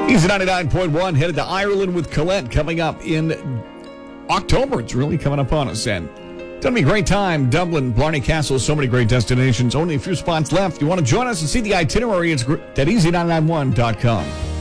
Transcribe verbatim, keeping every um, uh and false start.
Easy ninety-nine point one headed to Ireland with Colette coming up in October. It's really coming up on us. And it's going to be a great time. Dublin, Blarney Castle, so many great destinations. Only a few spots left. You want to join us and see the itinerary? It's at easy nine nine one dot com.